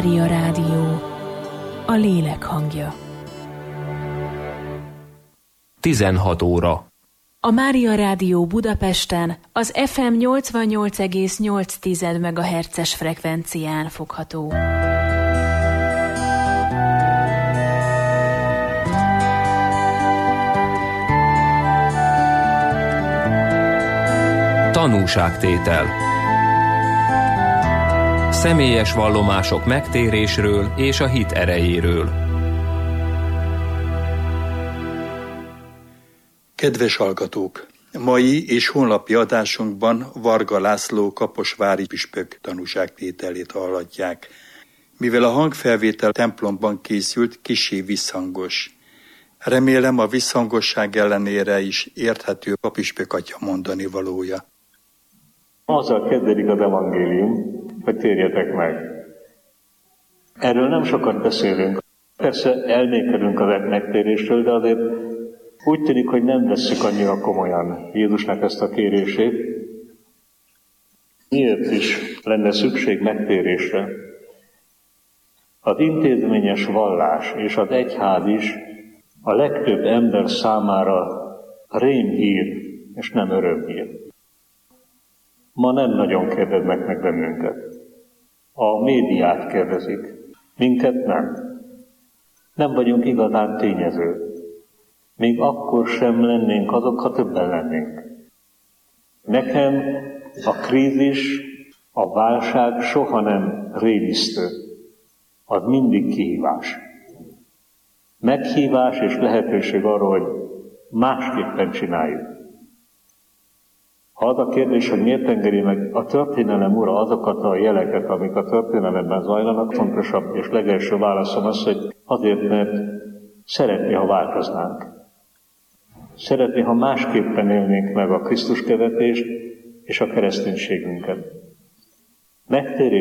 Mária Rádió, a lélek hangja. 16 óra. A Mária Rádió Budapesten az FM 88,8 MHz-es frekvencián fogható. Tanúságtétel. Személyes vallomások megtérésről és a hit erejéről. Kedves hallgatók! Mai és holnapi adásunkban Varga László kaposvári püspök tanúságtételét hallhatják. Mivel a hangfelvétel templomban készült, kissé visszhangos. Remélem, a visszhangosság ellenére is érthető a püspök atya mondani valója. Azzal kezdődik az evangélium, hogy térjetek meg. Erről nem sokat beszélünk. Persze elmékedünk a megtérésről, de azért úgy tűnik, hogy nem vesszük annyira komolyan Jézusnak ezt a kérését. Miért is lenne szükség megtérésre? Az intézményes vallás és az egyház is a legtöbb ember számára rémhír, és nem örömhír. Ma nem nagyon kérdeznek meg bennünket. A médiát kérdezik. Minket nem. Nem vagyunk igazán tényezők. Még akkor sem lennénk azok, ha többen lennénk. Nekem a krízis, a válság soha nem rémisztő. Az mindig kihívás. Meghívás és lehetőség arra, hogy másképpen csináljuk. Ha az a kérdés, hogy miért engedi meg a történelem ura azokat a jeleket, amik a történelemben zajlanak, fontosabb és legelső válaszom az, hogy azért, mert szeretné, ha változnánk. Szeretné, ha másképpen élnénk meg a Krisztus követést és a kereszténységünket. Megtérés